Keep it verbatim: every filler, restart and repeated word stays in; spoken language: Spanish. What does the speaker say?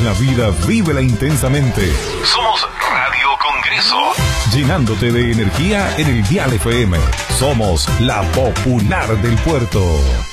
La vida, vívela intensamente. Somos Radio Congreso. Llenándote de energía en el Dial F M. Somos la popular del puerto.